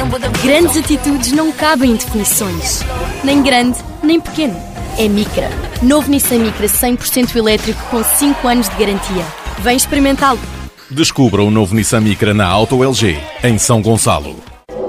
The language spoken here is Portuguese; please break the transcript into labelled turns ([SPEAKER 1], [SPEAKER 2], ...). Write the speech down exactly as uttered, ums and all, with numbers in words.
[SPEAKER 1] Grandes atitudes não cabem em definições. Nem grande, nem pequeno. É Micra. Novo Nissan Micra cem por cento elétrico com cinco anos de garantia. Vem experimentá-lo.
[SPEAKER 2] Descubra o novo Nissan Micra na Auto L G, em São Gonçalo.